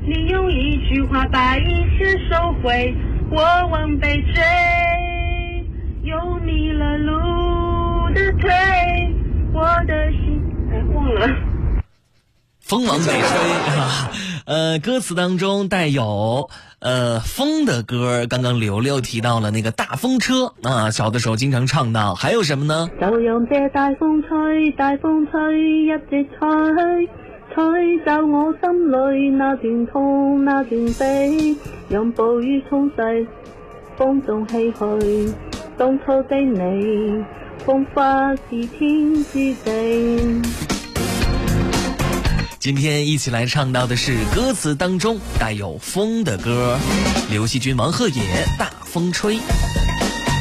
你用一句话把一切收回，我往北追，有迷了路的腿，我的心忘了。 风往北吹啊，歌词当中带有风的歌，刚刚刘刘提到了那个大风车啊，小的时候经常唱到，还有什么呢？ 就讓這大風吹，大風吹，一直吹，吹走我心裏那段痛那段悲，讓暴雨沖洗風中唏噓，當初的你，風花是天注定。 今天一起来唱到的是歌词当中带有风的歌，刘惜君、王鹤野《大风吹》。